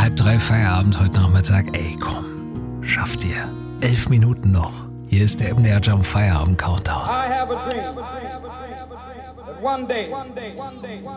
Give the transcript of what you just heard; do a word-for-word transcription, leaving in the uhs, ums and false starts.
halb drei Feierabend heute Nachmittag. Ey, komm, schafft ihr. Elf Minuten noch. Hier ist der M D R Jump Feierabend Countdown. I have a dream that one day